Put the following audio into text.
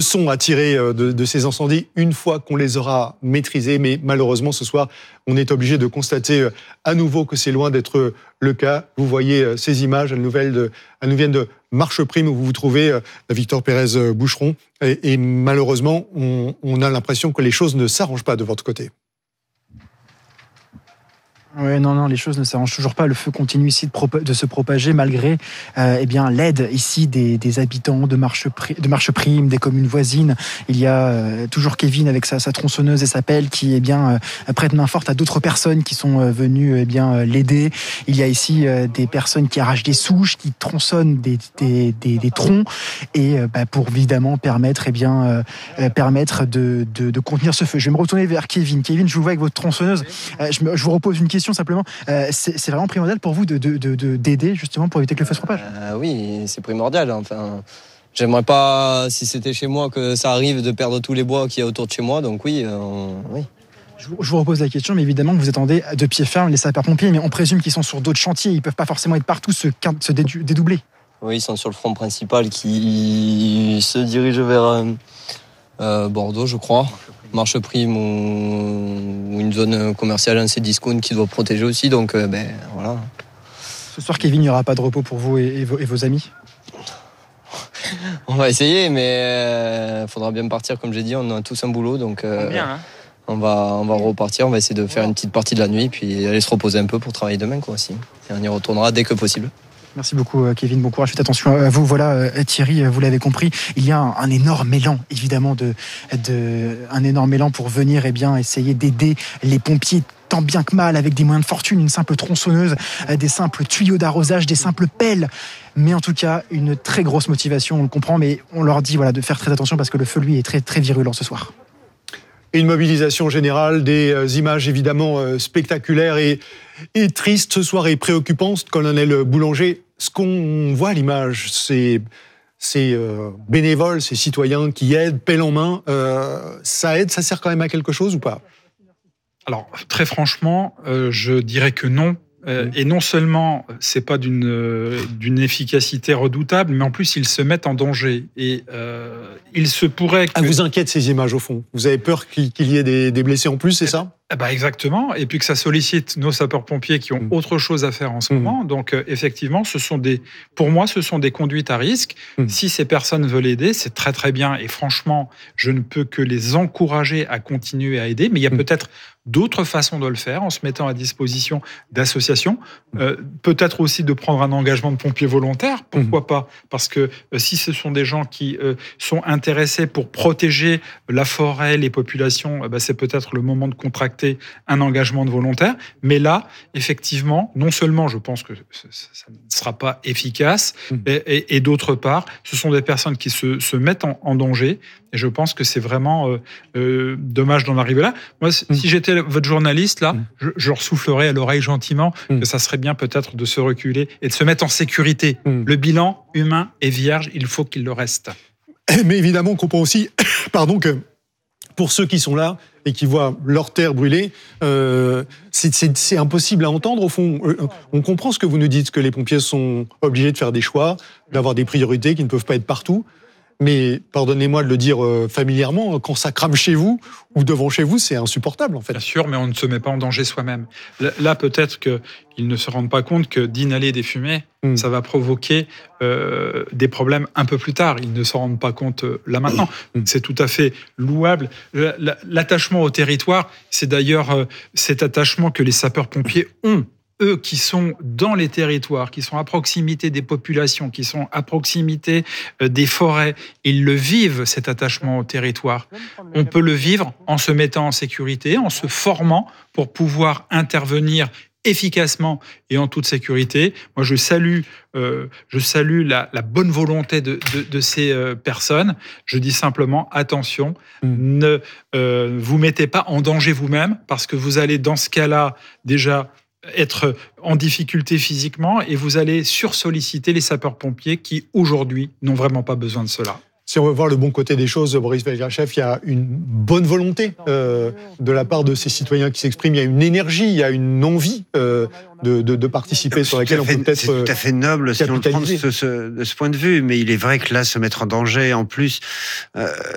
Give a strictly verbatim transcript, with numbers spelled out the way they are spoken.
leçons à tirer de, de ces incendies une fois qu'on les aura maîtrisés. Mais malheureusement, ce soir, on est obligé de constater à nouveau que c'est loin d'être le cas. Vous voyez ces images, elles nous viennent de, elles nous viennent de Marcheprime, où vous vous trouvez, Victor Pérez-Boucheron. Et, et malheureusement, on, on a l'impression que les choses ne s'arrangent pas de votre côté. Oui, non, non, les choses ne s'arrangent toujours pas. Le feu continue ici de, propa- de se propager malgré euh, eh bien, l'aide ici des, des habitants de Marcheprime, de Marcheprime, des communes voisines. Il y a euh, toujours Kevin avec sa, sa tronçonneuse et sa pelle qui eh bien, euh, prête main forte à d'autres personnes qui sont euh, venues eh bien, euh, l'aider. Il y a ici euh, des personnes qui arrachent des souches, qui tronçonnent des, des, des, des troncs et euh, bah, pour évidemment permettre, eh bien, euh, permettre de, de, de contenir ce feu. Je vais me retourner vers Kevin. Kevin, je vous vois avec votre tronçonneuse. Euh, je, me, je vous repose une question simplement, euh, c'est, c'est vraiment primordial pour vous de, de, de, de, d'aider justement pour éviter que le feu se propage? euh, Oui, c'est primordial. Enfin, j'aimerais pas, si c'était chez moi, que ça arrive de perdre tous les bois qu'il y a autour de chez moi. Donc oui, euh, oui. Je vous, je vous repose la question, mais évidemment que vous attendez de pied ferme les sapeurs-pompiers, mais on présume qu'ils sont sur d'autres chantiers, ils ne peuvent pas forcément être partout, se, se dédoubler. Oui, ils sont sur le front principal qui se dirige vers euh, euh, Bordeaux, je crois. Marcheprime ou une zone commerciale, un C-Discount qui doit protéger aussi, donc euh, ben voilà. Ce soir, Kevin, il n'y aura pas de repos pour vous et, et, vos, et vos amis? On va essayer, mais il euh, faudra bien partir, comme j'ai dit, on a tous un boulot, donc euh, bien, hein. on, va, on va repartir, on va essayer de faire une petite partie de la nuit, puis aller se reposer un peu pour travailler demain, quoi, aussi. Et on y retournera dès que possible. Merci beaucoup Kevin, bon courage, faites attention à vous. Voilà Thierry, vous l'avez compris, il y a un, un énorme élan évidemment de, de, un énorme élan pour venir eh bien, essayer d'aider les pompiers tant bien que mal avec des moyens de fortune, une simple tronçonneuse, des simples tuyaux d'arrosage, des simples pelles. Mais en tout cas, une très grosse motivation, on le comprend, mais on leur dit voilà, de faire très attention parce que le feu lui est très, très virulent ce soir. Une mobilisation générale, des images évidemment spectaculaires et, et tristes ce soir et préoccupantes. Colonel Boulanger, ce qu'on voit à l'image, c'est ces euh, bénévoles, ces citoyens qui aident, pelle en main, euh, ça aide, ça sert quand même à quelque chose ou pas? Alors, très franchement, euh, je dirais que non. Euh, mmh. Et non seulement c'est pas d'une euh, d'une efficacité redoutable, mais en plus ils se mettent en danger. Et euh, il se pourrait que... Ah, vous inquiète ces images au fond? Vous avez peur qu'il, qu'il y ait des, des blessés en plus, c'est ça? Eh ben exactement, et puis que ça sollicite nos sapeurs-pompiers qui ont mmh. autre chose à faire en ce mmh. moment. Donc euh, effectivement, ce sont des, pour moi, ce sont des conduites à risque. Mmh. Si ces personnes veulent aider, c'est très très bien. Et franchement, je ne peux que les encourager à continuer à aider. Mais il y a mmh. peut-être d'autres façons de le faire, en se mettant à disposition d'associations. Euh, peut-être aussi de prendre un engagement de pompiers volontaires. Pourquoi mmh. pas? Parce que euh, si ce sont des gens qui euh, sont intéressés pour protéger la forêt, les populations, euh, bah, c'est peut-être le moment de contracter un engagement de volontaire. Mais là, effectivement, non seulement je pense que ça ne sera pas efficace, mmh. et, et, et d'autre part, ce sont des personnes qui se, se mettent en, en danger. Et je pense que c'est vraiment euh, euh, dommage d'en arriver là. Moi, mmh. si j'étais votre journaliste, là, mmh. je, je leur soufflerais à l'oreille gentiment mmh. que ça serait bien peut-être de se reculer et de se mettre en sécurité. Mmh. Le bilan humain est vierge, il faut qu'il le reste. Mais évidemment, on comprend aussi pardon, que pour ceux qui sont là et qui voient leur terre brûler, euh, c'est, c'est, c'est impossible à entendre. Au fond, euh, on comprend ce que vous nous dites, que les pompiers sont obligés de faire des choix, d'avoir des priorités qui ne peuvent pas être partout. Mais pardonnez-moi de le dire euh, familièrement, quand ça crame chez vous ou devant chez vous, c'est insupportable en fait. Bien sûr, mais on ne se met pas en danger soi-même. Là, peut-être qu'ils ne se rendent pas compte que d'inhaler des fumées, mmh. ça va provoquer euh, des problèmes un peu plus tard. Ils ne s'en rendent pas compte euh, là maintenant. Mmh. C'est tout à fait louable. L'attachement au territoire, c'est d'ailleurs euh, cet attachement que les sapeurs-pompiers ont. Eux qui sont dans les territoires, qui sont à proximité des populations, qui sont à proximité des forêts, ils le vivent, cet attachement au territoire. On peut le vivre en se mettant en sécurité, en se formant pour pouvoir intervenir efficacement et en toute sécurité. Moi, je salue, euh, je salue la, la bonne volonté de, de, de ces euh, personnes. Je dis simplement, attention, mmh. ne euh, vous mettez pas en danger vous-même, parce que vous allez, dans ce cas-là, déjà être en difficulté physiquement et vous allez sursolliciter les sapeurs-pompiers qui, aujourd'hui, n'ont vraiment pas besoin de cela. Si on veut voir le bon côté des choses, Boris Belgrachev, il y a une bonne volonté euh, de la part de ces citoyens qui s'expriment. Il y a une énergie, il y a une envie euh, de, de, de participer sur laquelle on peut peut-être C'est tout à fait noble si on le prend de ce, ce, de ce point de vue. Mais il est vrai que là, se mettre en danger, en plus, euh,